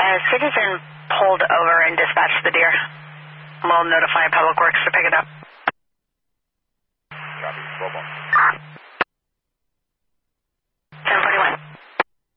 Citizen pulled over and dispatched the deer. We'll notify Public Works to pick it up.